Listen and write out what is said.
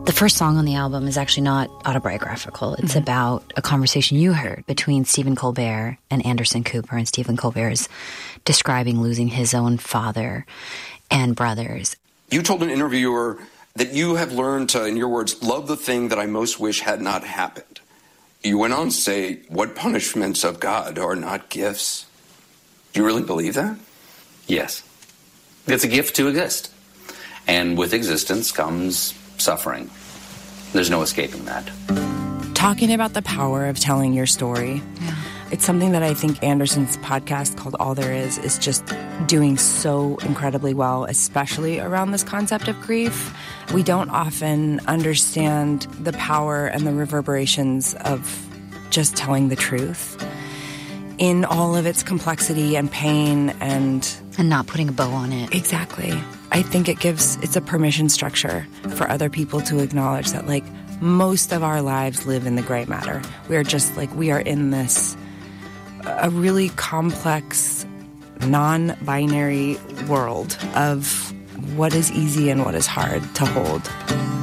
The first song on the album is actually not autobiographical. It's about a conversation you heard between Stephen Colbert and Anderson Cooper, and Stephen Colbert is describing losing his own father and brothers. You told an interviewer that you have learned to, in your words, love the thing that I most wish had not happened. You went on to say, what punishments of God are not gifts? Do you really believe that? Yes. It's a gift to exist. And with existence comes suffering. There's no escaping that. Talking about the power of telling your story. Yeah. It's something that I think Anderson's podcast called All There Is just doing so incredibly well, especially around this concept of grief. We don't often understand the power and the reverberations of just telling the truth in all of its complexity and pain and not putting a bow on it. Exactly. I think it's a permission structure for other people to acknowledge that, like, most of our lives live in the gray matter. We are in this, a really complex, non-binary world of what is easy and what is hard to hold.